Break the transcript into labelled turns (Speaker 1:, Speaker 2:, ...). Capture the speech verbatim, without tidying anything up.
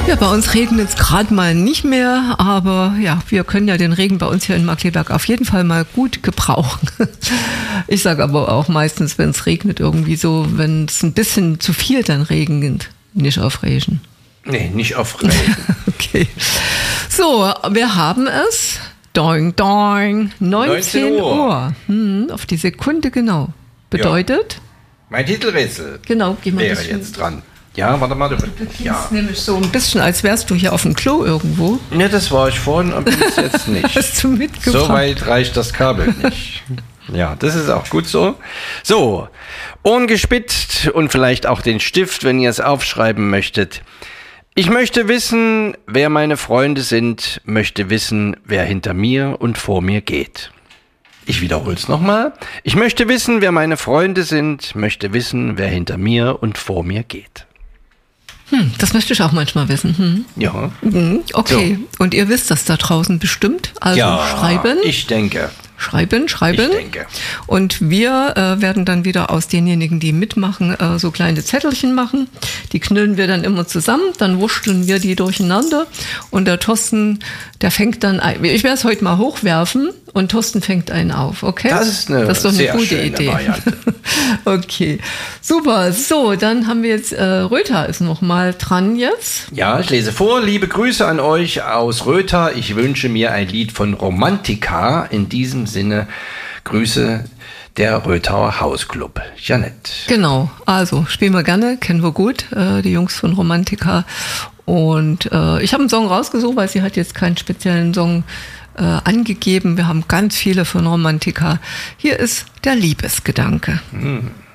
Speaker 1: Ja, bei uns regnet es gerade mal nicht mehr, aber ja, wir können ja den Regen bei uns hier in Markkleeberg auf jeden Fall mal gut gebrauchen. Ich sage aber auch meistens, wenn es regnet, irgendwie so, wenn es ein bisschen zu viel dann regnet, nicht auf Regen.
Speaker 2: Nee, nicht auf Regen.
Speaker 1: Okay. So, wir haben es. Doing, doing. neunzehn Uhr. Hm, auf die Sekunde genau. Bedeutet?
Speaker 2: Ja. Mein Titelrätsel
Speaker 1: genau, geh mal
Speaker 2: wäre jetzt dran. Ja, warte mal. Du,
Speaker 1: du
Speaker 2: ja.
Speaker 1: klingst nämlich so ein bisschen, als wärst du hier auf dem Klo irgendwo.
Speaker 2: Ne, das war ich vorhin, aber bis jetzt nicht.
Speaker 1: Hast du mitgebracht?
Speaker 2: So weit reicht das Kabel nicht. Ja, das ist auch gut so. So, Ohren gespitzt und vielleicht auch den Stift, wenn ihr es aufschreiben möchtet. Ich möchte wissen, wer meine Freunde sind, möchte wissen, wer hinter mir und vor mir geht. Ich wiederhole es nochmal. Ich möchte wissen, wer meine Freunde sind, möchte wissen, wer hinter mir und vor mir geht.
Speaker 1: Hm, das möchte ich auch manchmal wissen. Hm.
Speaker 2: Ja.
Speaker 1: Mhm, okay, so. Und ihr wisst das da draußen bestimmt. Also
Speaker 2: ja,
Speaker 1: schreiben.
Speaker 2: ich denke.
Speaker 1: Schreiben, schreiben.
Speaker 2: Ich denke.
Speaker 1: Und wir äh, werden dann wieder aus denjenigen, die mitmachen, äh, so kleine Zettelchen machen. Die knüllen wir dann immer zusammen, dann wurschteln wir die durcheinander. Und der Thorsten, der fängt dann ein. Ich werde es heute mal hochwerfen und Thorsten fängt einen auf, okay?
Speaker 2: Das ist eine,
Speaker 1: das ist doch eine
Speaker 2: sehr
Speaker 1: gute
Speaker 2: schöne
Speaker 1: Idee.
Speaker 2: Variante.
Speaker 1: Okay, super. So, dann haben wir jetzt, äh, Rötha ist noch mal dran jetzt.
Speaker 2: Ja, ich lese vor. Liebe Grüße an euch aus Rötha. Ich wünsche mir ein Lied von Romantika. In diesem Sinne Grüße der Röthauer Hausclub. Janette.
Speaker 1: Genau, also spielen wir gerne, kennen wir gut, äh, die Jungs von Romantika. Und äh, ich habe einen Song rausgesucht, weil sie hat jetzt keinen speziellen Song äh, angegeben. Wir haben ganz viele von Romantika. Hier ist der Liebesgedanke.
Speaker 2: Hm.